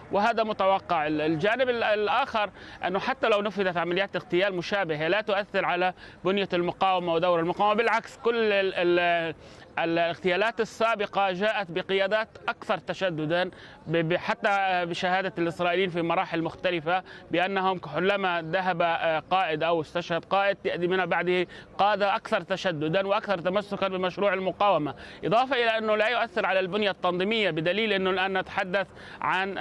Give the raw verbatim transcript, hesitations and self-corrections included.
وهذا متوقع. الجانب الآخر أنه حتى لو نفذت عمليات اغتيال مشابهة لا تؤثر على بنية المقاومة ودور المقاومة، بالعكس كل ال ال الاغتيالات السابقة جاءت بقيادات أكثر تشددا، حتى بشهادة الإسرائيليين في مراحل مختلفة بأنهم كلما ذهب قائد أو استشهد قائد يأتي من بعده قادة أكثر تشددا وأكثر تمسكا بمشروع المقاومة، إضافة إلى أنه لا يؤثر على البنية التنظيمية، بدليل أنه الآن نتحدث عن